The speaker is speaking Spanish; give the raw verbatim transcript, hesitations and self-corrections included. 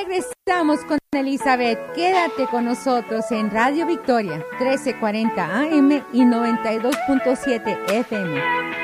regresamos con Elizabeth. Quédate con nosotros en Radio Victoria, trece cuarenta A M y noventa y dos punto siete F M.